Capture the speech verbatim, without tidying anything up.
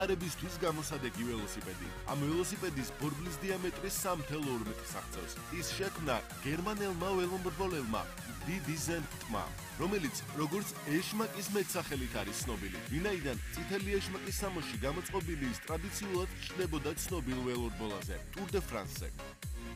არებისთვის გამოსადეგი ველოსიპედი. ამ ველოსიპედის ბორბლის დიამეტრი სამი ათეული მეტრს აღწევს. ის შექმნა გერმანელმა ველომრბოლელმა დიდი ზენტმა, რომელიც როგორც ეშმაკის მეტსახელით არის ცნობილი. ვინაიდან წითელი ეშმაკის სამოში გამოწყობილი ის ტრადიციულად ჩნდებოდა ცნობილ ველურბოლაზე, Tour de France-ზე.